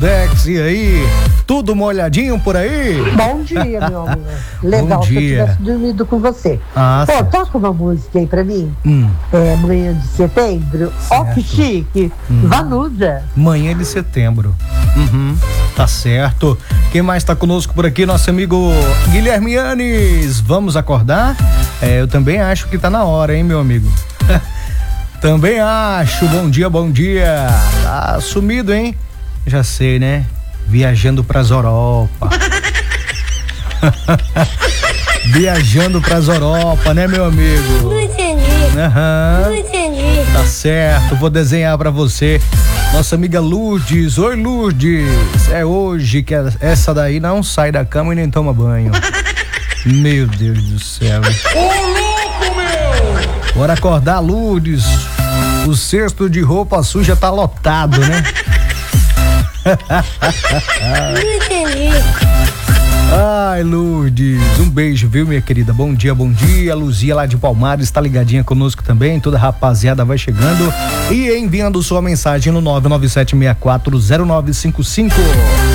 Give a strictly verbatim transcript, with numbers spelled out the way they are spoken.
Dex, e aí? Tudo molhadinho por aí? Bom dia, meu amor. Legal Bom se eu dia. tivesse dormido com você. Ah, Pô, certo. toca uma música aí pra mim. Hum. É, manhã de setembro. Ó, que chique. Hum. Vanusa. Manhã de setembro. Uhum, tá certo. Quem mais tá conosco por aqui? Nosso amigo Guilherme Yanes. Vamos acordar? É, eu também acho que tá na hora, hein, meu amigo? Também acho. Bom dia, bom dia. Tá sumido, hein? Já sei, né? Viajando pras Europa. Viajando pras Europa, né, meu amigo? Não entendi. Aham. Não entendi. Tá certo, vou desenhar pra você. Nossa amiga Lourdes. Oi, Lourdes. É hoje que essa daí não sai da cama e nem toma banho. Meu Deus do céu. Ô, louco, meu! Bora acordar, Lourdes. O cesto de roupa suja tá lotado, né? Não entendi. Ai, Lourdes, um beijo, viu, minha querida? Bom dia, bom dia. Luzia lá de Palmares está ligadinha conosco também. Toda a rapaziada vai chegando e enviando sua mensagem no nove nove sete seis quatro zero nove cinco cinco.